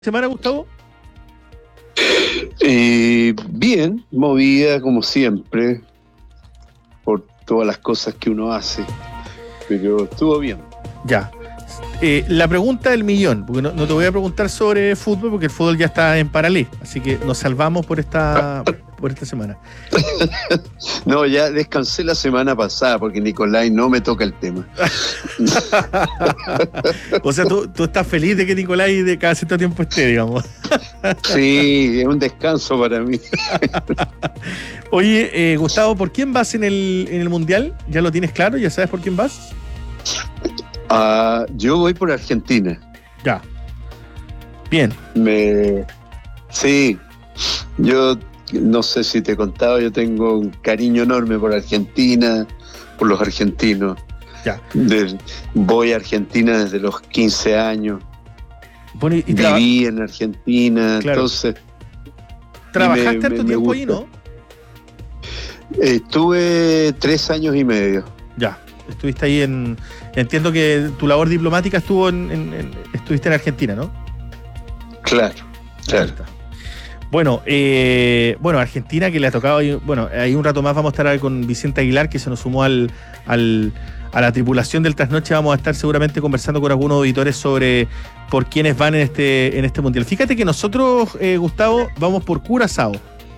Semana, Gustavo? Bien, movida como siempre por todas las cosas que uno hace, pero estuvo bien. Ya. La pregunta del millón, porque no te voy a preguntar sobre fútbol, porque el fútbol ya está en paralelo, así que nos salvamos por esta semana. No, ya descansé la semana pasada porque Nicolai no me toca el tema. O sea, tú estás feliz de que Nicolai de cada cierto tiempo esté, digamos. Sí, es un descanso para mí. Oye, Gustavo, ¿por quién vas en el Mundial? ¿Ya lo tienes claro? ¿Ya sabes por quién vas? Yo voy por Argentina. Ya. Bien. Sí, yo no sé si te he contado, yo tengo un cariño enorme por Argentina, por los argentinos. Ya. Voy a Argentina desde los 15 años. Bueno, viví en Argentina, claro. Entonces... ¿Trabajaste harto tiempo ahí, no? Estuve 3 años y medio. Ya, estuviste ahí Entiendo que tu labor diplomática estuviste en Argentina, ¿no? Claro. Bueno, Argentina, que le ha tocado, ahí un rato más vamos a estar con Vicente Aguilar, que se nos sumó a la tripulación del Trasnoche. Vamos a estar seguramente conversando con algunos auditores sobre por quiénes van en este Mundial. Fíjate que nosotros, Gustavo, vamos por Curazao.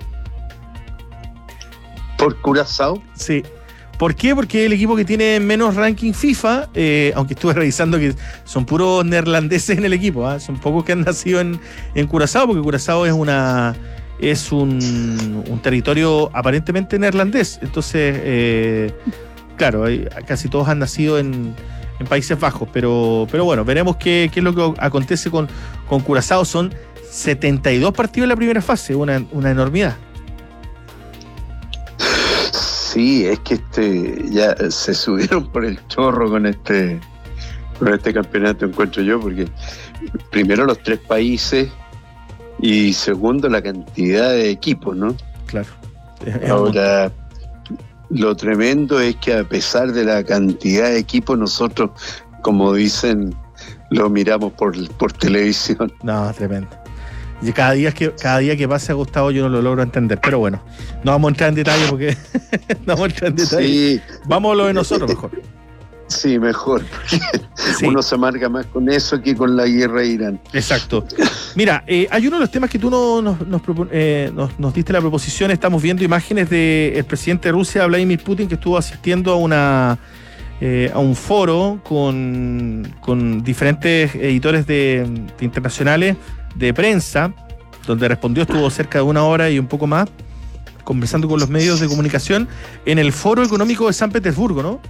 ¿Por Curazao? Sí. ¿Por qué? Porque es el equipo que tiene menos ranking FIFA, aunque estuve revisando que son puros neerlandeses en el equipo, ¿eh? Son pocos que han nacido en Curazao, porque Curazao es un territorio aparentemente neerlandés. Entonces, claro, casi todos han nacido en Países Bajos, pero bueno, veremos qué es lo que acontece con Curazao. Son 72 partidos en la primera fase, una enormidad. Sí, es que ya se subieron por el chorro con este campeonato, encuentro yo, porque primero los 3 países y segundo la cantidad de equipos, ¿no? Claro. Ahora, lo tremendo es que a pesar de la cantidad de equipos, nosotros, como dicen, lo miramos por televisión. No, tremendo. Y cada día que pase, Gustavo, yo no lo logro entender. Pero bueno, no vamos a entrar en detalle porque Sí. Vamos a lo de nosotros mejor. Sí, mejor, porque sí. Uno se amarga más con eso que con la guerra de Irán. Exacto. Mira, hay uno de los temas que tú nos diste la proposición. Estamos viendo imágenes del presidente de Rusia, Vladimir Putin, que estuvo asistiendo a un foro con diferentes editores de internacionales de prensa, donde estuvo cerca de 1 hora y un poco más, conversando con los medios de comunicación en el Foro Económico de San Petersburgo, ¿no?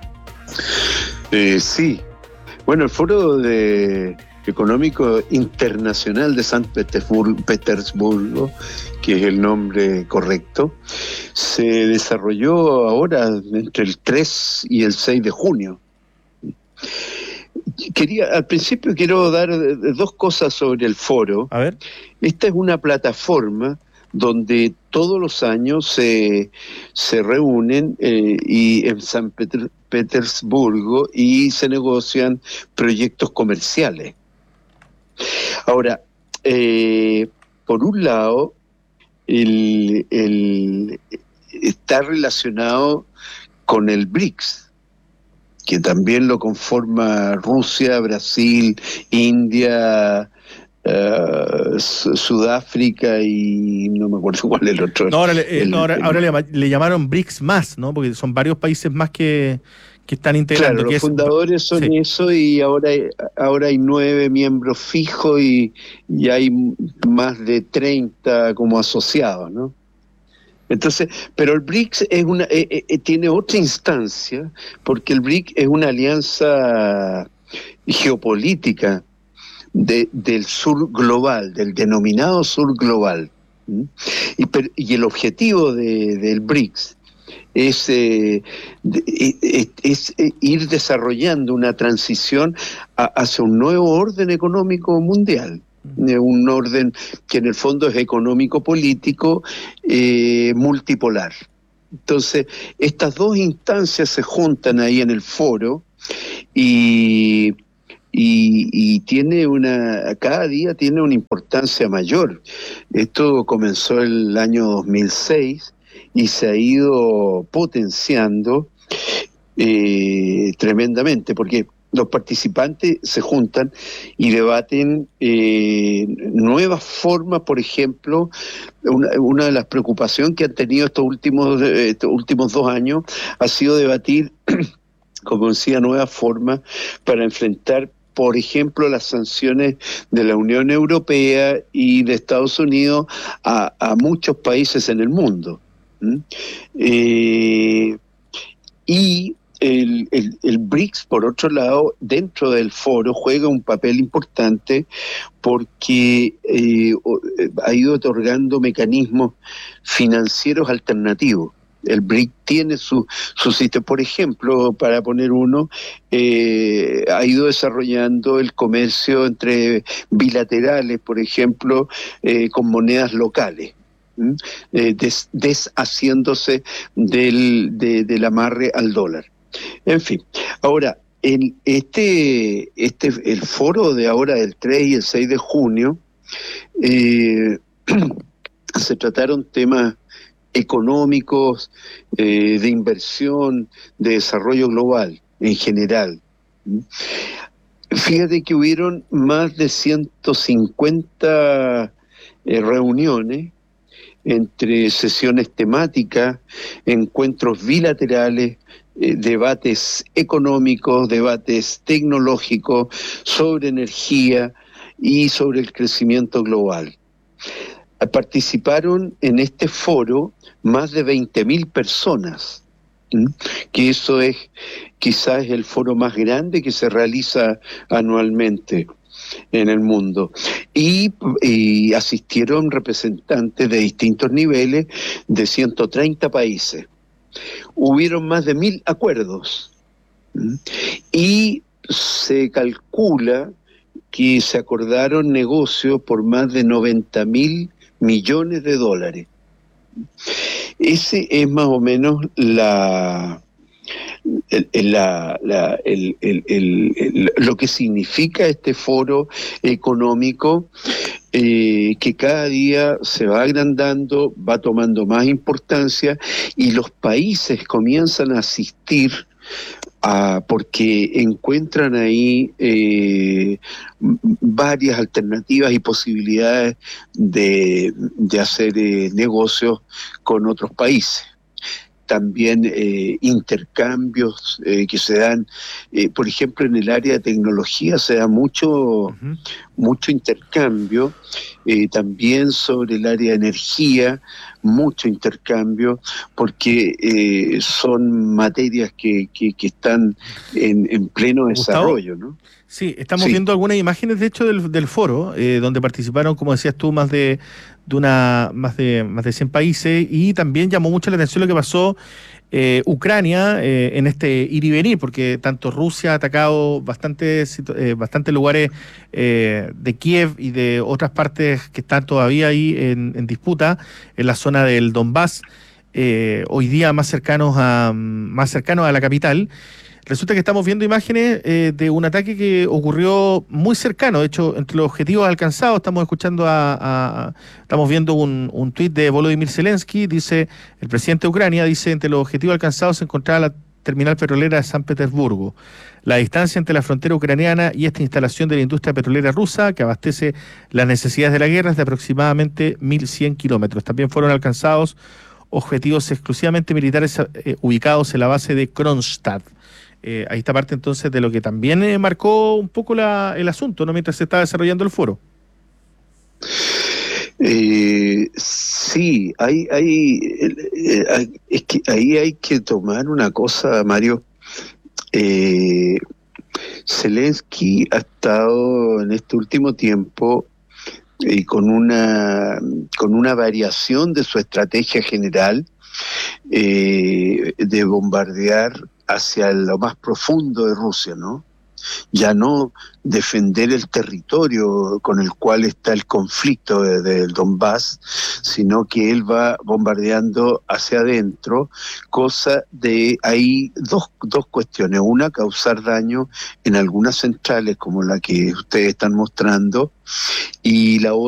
Sí. Bueno, el Foro Económico Internacional de San Petersburgo, que es el nombre correcto, se desarrolló ahora entre el 3 y el 6 de junio. Al principio quiero dar 2 cosas sobre el foro. A ver. Esta es una plataforma donde todos los años se reúnen y en San Petersburgo y se negocian proyectos comerciales. Ahora, por un lado, está relacionado con el BRICS, que también lo conforma Rusia, Brasil, India, Sudáfrica y no me acuerdo cuál es el otro. No, ahora le llamaron BRICS más, ¿no? Porque son varios países más que están integrando. Claro, los fundadores son sí. Eso, y ahora hay 9 miembros fijos y hay más de 30 como asociados, ¿no? Entonces, pero el BRICS tiene otra instancia, porque el BRICS es una alianza geopolítica del sur global, del denominado sur global. Y el objetivo del BRICS es ir desarrollando una transición hacia un nuevo orden económico mundial. Un orden que en el fondo es económico-político multipolar. Entonces, estas 2 instancias se juntan ahí en el foro y y tiene cada día tiene una importancia mayor. Esto comenzó el año 2006 y se ha ido potenciando tremendamente, porque los participantes se juntan y debaten nuevas formas. Por ejemplo, una de las preocupaciones que han tenido estos últimos 2 años ha sido debatir, como decía, nuevas formas para enfrentar, por ejemplo, las sanciones de la Unión Europea y de Estados Unidos a muchos países en el mundo. Y el BRICS, por otro lado, dentro del foro juega un papel importante porque ha ido otorgando mecanismos financieros alternativos. El BRIC tiene su sistema. Por ejemplo, para poner uno, ha ido desarrollando el comercio entre bilaterales, por ejemplo, con monedas locales, deshaciéndose del amarre al dólar. En fin, ahora, el foro de ahora del 3 y el 6 de junio, se trataron temas económicos, de inversión, de desarrollo global en general. Fíjate que hubieron más de 150 reuniones entre sesiones temáticas, encuentros bilaterales, debates económicos, debates tecnológicos, sobre energía y sobre el crecimiento global. Participaron en este foro más de 20.000 personas, que eso es quizás el foro más grande que se realiza anualmente en el mundo, y asistieron representantes de distintos niveles de 130 países. Hubieron más de 1.000 acuerdos y se calcula que se acordaron negocios por más de 90.000 millones de dólares. Ese es más o menos lo que significa este foro económico, que cada día se va agrandando, va tomando más importancia, y los países comienzan a asistir porque encuentran ahí varias alternativas y posibilidades de hacer negocios con otros países. También intercambios que se dan, por ejemplo, en el área de tecnología se da mucho intercambio, también sobre el área de energía, mucho intercambio, porque son materias que están en pleno desarrollo, ¿no? Sí, estamos viendo algunas imágenes, de hecho, del foro, donde participaron, como decías tú, más de 100 países, y también llamó mucho la atención lo que pasó Ucrania en este ir y venir, porque tanto Rusia ha atacado bastantes lugares de Kiev y de otras partes que están todavía ahí en disputa, en la zona del Donbass, hoy día más cercanos a la capital. Resulta que estamos viendo imágenes de un ataque que ocurrió muy cercano. De hecho, entre los objetivos alcanzados, estamos viendo un tuit de Volodymyr Zelensky. Dice, el presidente de Ucrania dice, entre los objetivos alcanzados se encontraba la terminal petrolera de San Petersburgo. La distancia entre la frontera ucraniana y esta instalación de la industria petrolera rusa, que abastece las necesidades de la guerra, es de aproximadamente 1.100 kilómetros. También fueron alcanzados objetivos exclusivamente militares ubicados en la base de Kronstadt. Ahí está parte entonces de lo que también marcó un poco el asunto, ¿no?, mientras se está desarrollando el foro. Sí, es que ahí hay que tomar una cosa, Mario. Zelensky ha estado en este último tiempo con una variación de su estrategia general, de bombardear hacia lo más profundo de Rusia, ¿no? ya no defender el territorio con el cual está el conflicto del Donbass, sino que él va bombardeando hacia adentro, cosa de ahí dos cuestiones. Una, causar daño en algunas centrales como la que ustedes están mostrando, y la